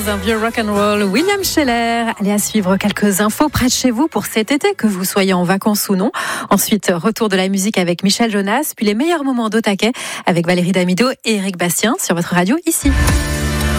dans un vieux rock'n'roll, William Scheller. Allez à suivre quelques infos près de chez vous pour cet été, que vous soyez en vacances ou non. Ensuite, retour de la musique avec Michel Jonas, puis les meilleurs moments d'Au Taquet avec Valérie Damido et Eric Bastien sur votre radio ici.